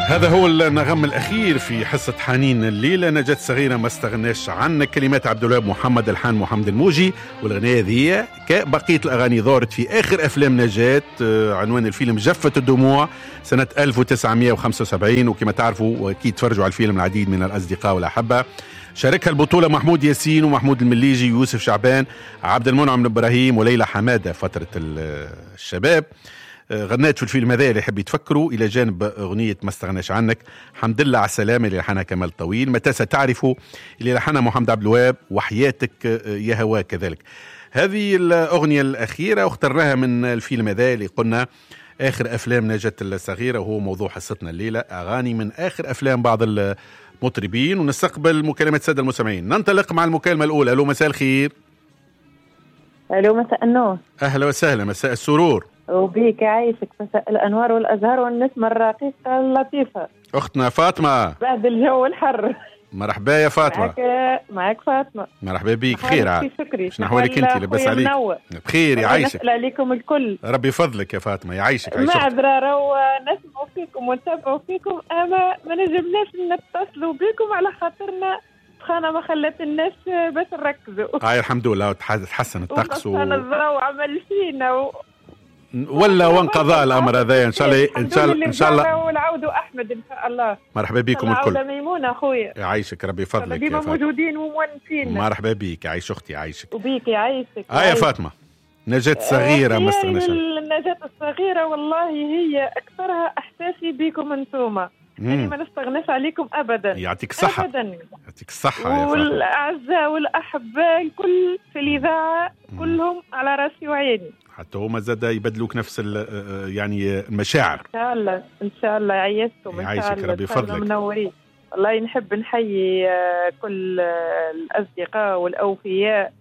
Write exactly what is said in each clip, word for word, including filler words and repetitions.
هذا هو النغم الأخير في حصة حنين الليلة. نجاة صغيرة ما استغناش عنك، كلمات عبد الوهاب محمد، الحان محمد الموجي، والأغنية ذي كبقية الأغاني ظهرت في آخر أفلام نجاة. عنوان الفيلم جفة الدموع سنة ألف وتسعمائة وخمسة وسبعين، وكما تعرفوا وأكيد تفرجوا على الفيلم العديد من الأصدقاء والأحبة. شاركها البطولة محمود ياسين ومحمود المليجي ويوسف شعبان، عبد المنعم إبراهيم وليلى حمادة فترة الشباب. غنات في الفيلم هذا اللي يحب يتفكروا، إلى جانب أغنية ما استغناش عنك حمد لله على السلامة اللي لحنها كمال طويل، متى ستعرفوا اللي لحنها محمد عبد الوهاب، وحياتك يا هوا كذلك. هذه الأغنية الأخيرة اخترناها من الفيلم هذا اللي قلنا آخر أفلام نجاة الصغيرة، وهو موضوع حصتنا الليلة، أغاني من آخر أفلام بعض المطربين. ونستقبل مكالمة السادة المستمعين. ننطلق مع المكالمة الأولى. ألو، مساء الخير. ألو، مساء النور. أهلا وسهلا، مساء السرور. وبيك يعيشك، مساء الأنوار والأزهار والنسمة الرقيقة اللطيفة. أختنا فاطمة بعد الجو الحر. مرحبا يا فاطمة. معك معك فاطمة. مرحبا بيك. خير عاد. شكري. شنو أحوالك أنت؟ لباس عليك؟ بخير يعيشك. نسأل عليكم الكل. ربي فضلك يا فاطمة، يعيشك. معذرة رو نسمعوا فيكم ونتابعوا فيكم، أما ما نجمناش نتصلوا بكم على خاطرنا خانة ما خلت الناس بس نركزوا. هاي الحمد لله تحسن الطقس و الضوء عمل فينا و... ولا وانقضى الامر هذا ان شاء الله. ان شاء الله ان شاء الله والعود احمد ان شاء الله. مرحبا بكم الكل. عودة ميمونه اخويا، يعيشك ربي يفضلك. ديما موجودين ومونسين. مرحبا بك، يعيش اختي، يعيشك. وبيك يعيشك. اه يا فاطمه، نجاة صغيره ما استغناش. النجاة الصغيره والله هي اكثرها احساسي بكم انتوما، يعني ما نستغناش عليكم ابدا. يعطيك الصحه. ابدا يعطيك الصحه يا فاطمه. والاعزاء والاحباء الكل في الاذاعه كلهم على راسي وعيني، حتى هما زاد يبدلوك نفس يعني المشاعر. ان شاء الله ان شاء الله. يعيشكم ان شاء الله. ربي فضلك. منورين والله. نحب نحيي كل الاصدقاء والاوفياء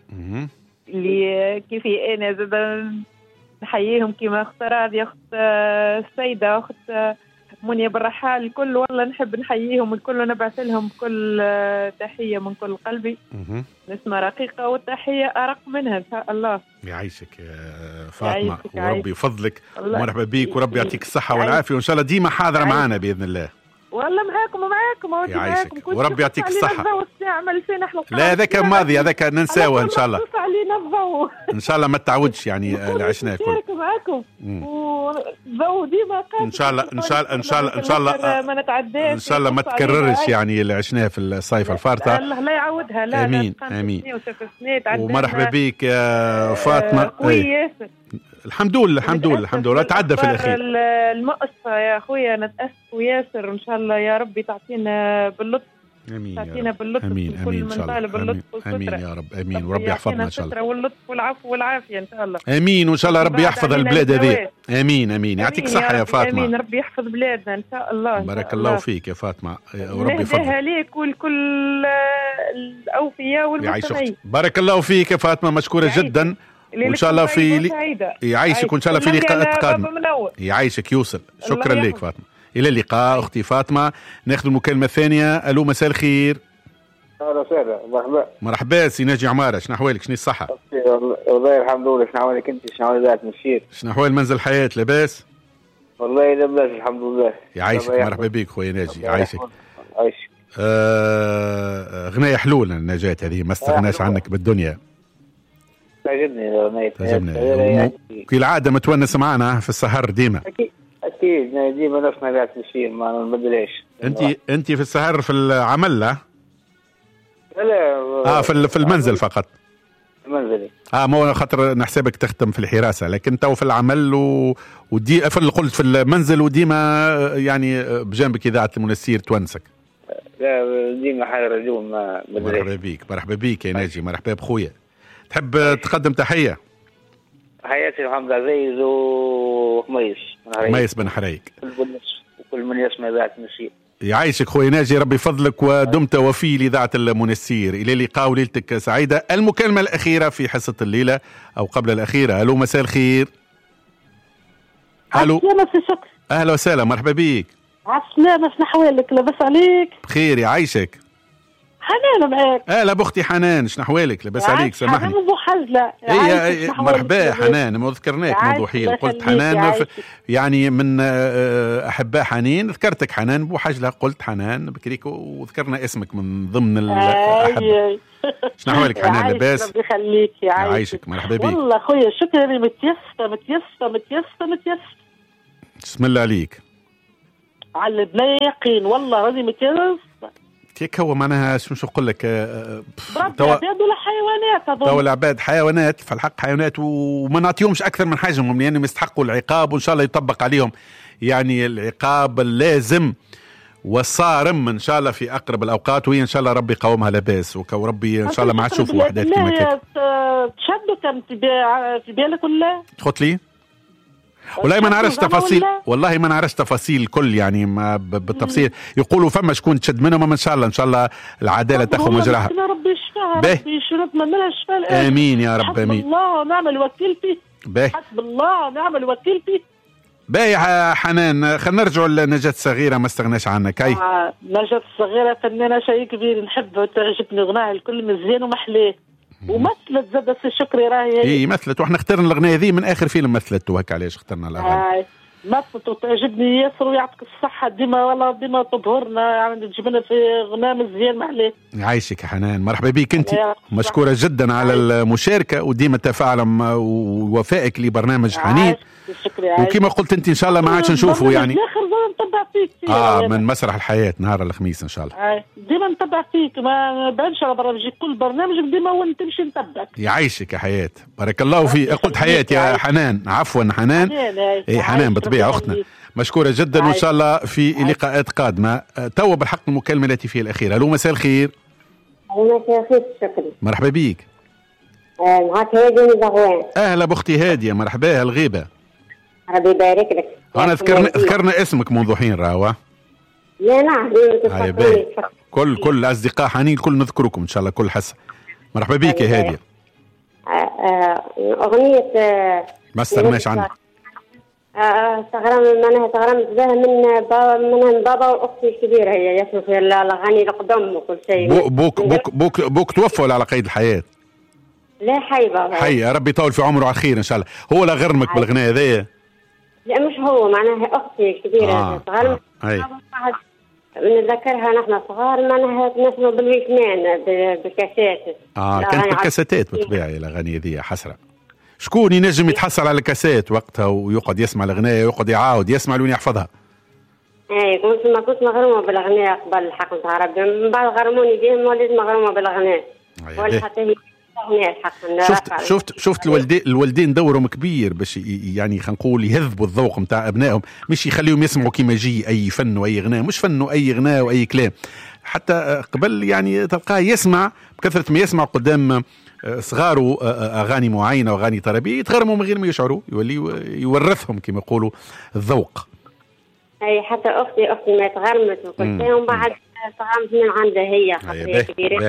اللي كيفي انا زاد نحييهم، كما اخت راضيه، اخت السيده، اخت منيا بالرحال، الكل والله نحب نحييهم الكل ونبعث لهم كل تحيه من كل قلبي. نسمة رقيقه والتحيه ارق منها ان شاء الله. يعيشك يا فاطمه وربي يفضلك ومرحبا بيك، وربي يعطيك الصحه والعافيه، وان شاء الله ديما حاضره معنا باذن الله. والله معاكم ومعاكم يعيشك وربي يعطيك الصحه. لا هذاك ماضي، هذاك ننساوه ان شاء الله. علينا الضوء ان شاء الله ما تعودش يعني اللي عشناه كله. معاكم والضوء ديما ان شاء الله ان شاء الله ان شاء الله ان شاء الله ما نتعداش، ان شاء الله ما تكررش يعني اللي عشناه في الصيف الفارطه. الله لا يعودها. لا امين امين. ومرحبا بك يا فاطمه. الحمد لله الحمد لله الحمد لله تعدى في الاخير. المؤسفه يا اخويا نتاسف وياسر، ان شاء الله يا ربي تعطينا باللطف. امين تعطينا باللطف. امين امين ان شاء الله. امين, أمين يا رب. امين وربي يحفظنا ان شاء الله. واللطف والعفو والعافيه ان شاء الله. امين وان شاء الله ربي يحفظ البلاد هذه. امين امين. يعطيك الصحه يا فاطمه. امين ربي يحفظ بلادنا ان شاء الله. بارك الله فيك يا فاطمه وربي يفضلك. نهديها ليك ولكل الاوفياء والمستمعين. بارك الله فيك يا فاطمه، مشكوره جدا، وان شاء الله في لي... يعيشك وان شاء الله في لقاءات قادمه. يعيشك يوصل. شكرا لك فاطمه. الى اللقاء اختي فاطمه. ناخذ المكالمه الثانيه. الو، مساء الخير. اهلا وسهلا. مرحبا. مرحبا سي ناجي عماره، شنو احوالك؟ شنو الصحه؟ والله الحمد لله. شنو احوالك انت؟ شنو احوال ذات مشير؟ شنو احوال منزل الحياه؟ لاباس؟ والله لاباس الحمد لله. يعيشك. مرحبا بك خويا ناجي. يعيشك. عايشك. آه... غنايه حلول النجاة هذه ما استغناش عنك بالدنيا. تعجبني اغنيه. تعجبني كالعاده متونس معنا في السهر ديما. اكيد اكيد ديما نفسنا ذات مشير ما نبدلش. انت انت في السهر في العمل؟ لا لا اه في في المنزل فقط. منزلي. اه مو خاطر نحسبك تخدم في الحراسه، لكن تو في العمل و... ودي في قلت في المنزل وديما يعني بجانبك اذاعه المنسير تونسك. لا ديما حاضر اليوم ما بدري. مرحبا بيك. مرحبا بيك يا ناجي. مرحبا بخويا. تحب تقدم تحيه؟ حياتي محمد عزيز وخميس خميس بن حريك وكل من يسمع اذاعه المنسير. يعيشك خويا ناجي ربي فضلك ودمت وفي لإذاعة المنسير. إلى اللقاء وليلتك سعيدة. المكالمة الأخيرة في حصة الليلة أو قبل الأخيرة. ألو، مساء الخير. ألو. أهلا وسهلا. مرحبا بيك. عالسلامة. شنو أحوالك؟ لاباس عليك؟ بخير. يعيشك. حنان معاك. اهلا بختي حنان، شنو احوالك؟ لاباس عليك؟ سامحني. حنان ابو حجله. اي مرحبا حنان، ما ذكرناك موضوعيا، قلت حنان يعني من احباء حنين، ذكرتك حنان ابو حجله، قلت حنان بكريك وذكرنا اسمك من ضمن الاحباء. شنو احوالك حنان؟ لاباس؟ ربي يخليك. يعيشك، مرحبا بك. والله خويا شكرا، متيسره متيسره متيسره متيسره. بسم الله عليك. على بلا يقين والله راني متيسره. كيك هو معناها شو شو نقول لك؟ ربي العباد ولا حيوانات هذول؟ تو العباد حيوانات، في الحق حيوانات، وما نعطيهمش اكثر من حجمهم لانهم يستحقوا العقاب، وان شاء الله يطبق عليهم يعني العقاب اللازم والصارم ان شاء الله في اقرب الاوقات، وهي ان شاء الله ربي يقومها لاباس، وربي ان شاء الله ما تشوفوا وحدات كما كده. تشدوا كم في بالك ولا؟ تخط لي؟ والله ما نعرفش تفاصيل، والله ما نعرفش تفاصيل الكل يعني ما بالتفصيل. يقولوا فما شكون تشد منهم، ان شاء الله ان شاء الله العداله تاخذ مجراها. ربي يشفاها، ربي نتمنى لها الشفاء. امين يا رب، امين. حسب الله ونعم الوكيل فيه. باهي. حسب الله ونعم الوكيل فيه. باهي حنان، خلينا نرجعوا لنجاة الصغيرة، ما استغناش عنك. هاي آه نجاة الصغيرة فنانة شيء كبير، نحبها وتعجبني غناها الكل مزيان ومحلاه، ومثلت زاد سي شكري راهي. اي مثلت، واحنا اخترنا الاغنيه ذي من اخر فيلم مثلت، وهك علاش اخترنا الاغاني. آه مثلت وتعجبني ياسر، ويعطيك الصحة ديما والله، ديما تبهرنا يعني، تجيبنا في غناء مزيان محلاه. يعيشك يا حنان، مرحبا بك انت، مشكورة جدا على المشاركة وديما تفاعل ووفائك لبرنامج حنين. وكما قلت انت ان شاء الله ما عادش نشوفه يعني. نتبع فيك اه من مسرح الحياة نهار الخميس ان شاء الله. آه. ديما نتبع فيك، ما بانش على برامجك، كل برنامج ديما وانت تمشي نتبعك. يعيشك يا حياة، بارك الله فيك. قلت حياة يا حنان، عفوا حنان. اي حنان بالطبيعة اختنا، مشكورة جدا، وان شاء الله في لقاءات قادمة. توا بالحق المكالمة التي فيها الأخيرة. الو مساء الخير. مساء الخير شكري. مرحبا بيك. آه معك هادية من زغوان. اهلا بختي هادية، مرحبا. الغيبة ربي يبارك لك. انا ذكرنا ذكرنا اسمك منذ حين راهو. لا نعم كل كل اصدقاء حنين الكل نذكركم ان شاء الله كل حسن. مرحبا بيك يا هادية. اغنية ما استغناش عنك. استغرم معناها استغرمت بها من بابا، من بابا واختي الكبيرة، هي يسمع في الاغاني القدم وكل شيء. بوك بوك بوك بوك, بوك توفى ولا على قيد الحياة؟ لا حي بابا، حي، يا ربي يطول في عمره على خير ان شاء الله. هو لا غرمك بالغناء هذايا؟ لا مش هو، معناها اختي الكبيرة. آه. صغار آه. نذكرها نحن صغار، معناها نسمع بالويكمان بالكاسات. اه كانت بالكاساتات بالطبيعة الاغاني هذه. حسرة شكون ينجم يتحصل على الكاسات وقتها ويقعد يسمع الاغنية ويقعد يعاود يسمع لين يحفظها؟ اي كنت ما كنت مغرومة بالاغنية قبل الحق نتاع ربي، من بعد غرموني بهم وليت مغرومة بالاغنية. ولا حتى هي شفت شفت شفت الوالدين الوالدين دورهم كبير باش يعني خلينا نقول يهذبوا الذوق نتاع ابنائهم، مش يخليهم يسمعوا كيما يجي اي فن واي غناء، مش فن واي غناء واي كلام. حتى قبل يعني تلقاه يسمع بكثرة ما يسمع قدام صغاره اغاني معينه واغاني طربيه يتغرموا من غير ما يشعروا، يولي يورثهم كما يقولوا الذوق. اي حتى اختي اختي ما تغرمت وكل شيء، ومن بعد تغرمت من عندها هي خاطر كبيره.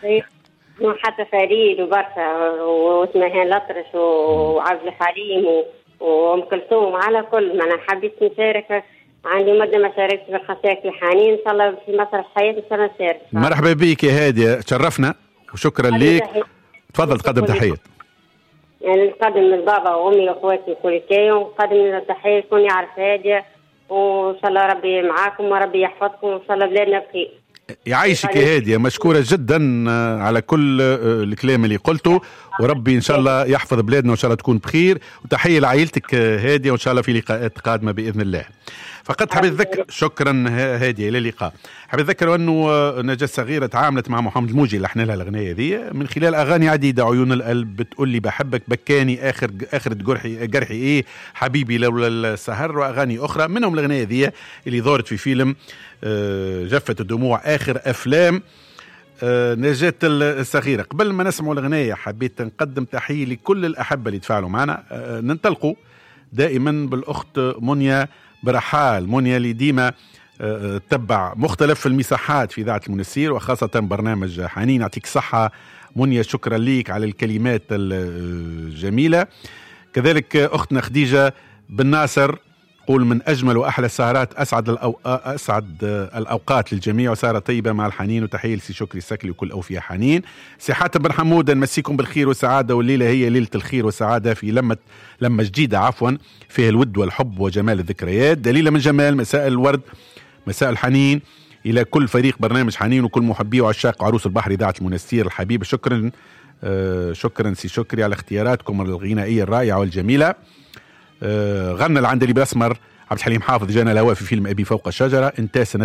حتى فريد وبرشا واسمهان الأطرش وعبد الحليم وام كلثوم على كل. ما انا حبيت نشارك، عندي مده ما شاركت في الخسائر الحنين، ان شاء الله في مسرح الحياه ان شاء الله نشارك. مرحبا بك يا هادية، تشرفنا وشكرا لك. تفضل تقدم تحيه. يعني نقدم للبابا وامي واخواتي وكل شيء، ونقدم تحيه يكون يعرف هادية، وان شاء الله ربي معاكم وربي يحفظكم، وان شاء الله بلادنا بخير. يعيشك يا هادية، مشكورة جدا على كل الكلام اللي قلته، وربي إن شاء الله يحفظ بلادنا وإن شاء الله تكون بخير، وتحية لعائلتك هادية، وإن شاء الله في لقاءات قادمة بإذن الله. فقط حبيت أذكر، شكرا هادية، إلى اللقاء. حبيت أذكر أنه نجاة الصغيرة تعاملت مع محمد الموجي اللي لحن لها الأغنية ذي من خلال أغاني عديدة. عيون القلب، بتقول لي بحبك، بكاني، آخر آخر جرحي جرحي إيه، حبيبي لولا السهر، وأغاني أخرى منهم الأغنية ذي اللي ظهرت في فيلم جفت الدموع، آخر أفلام نجاة الصغيرة. قبل ما نسمعوا الأغنية حبيت نقدم تحية لكل الأحبة اللي تفاعلوا معنا. ننطلقوا دائما بالأخت منيا برحال، منيا اللي ديما تتبع مختلف المساحات في إذاعة المنسير وخاصة برنامج حنين. يعطيك صحة منيا، شكرا ليك على الكلمات الجميلة. كذلك أختنا خديجة بن ناصر قول من أجمل وأحلى السهرات، أسعد الأو... أسعد الأوقات للجميع وسهرة طيبة مع الحنين، وتحية لسي شكري السكلي وكل أوفياء حنين. سي حاتم بن حمود نمسيكم بالخير والسعادة، والليلة هي ليلة الخير والسعادة في لمة لمة جديدة عفوا فيها الود والحب وجمال الذكريات. دليلة من جمال، مساء الورد مساء الحنين إلى كل فريق برنامج حنين وكل محبي وعشاق عروس البحر إذاعة المنستير الحبيب. شكرا آه شكرا سي شكري على اختياراتكم الغنائية الرائعة والجميلة. آه غنى العندليب الأسمر عبد الحليم حافظ جانا الهواء في فيلم أبي فوق الشجرة. انتهى سنة